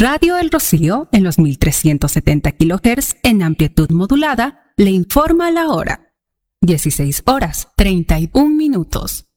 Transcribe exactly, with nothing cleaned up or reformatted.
Radio El Rocío, en los mil trescientos setenta kilohertz en amplitud modulada, le informa la hora. dieciséis horas, treinta y un minutos.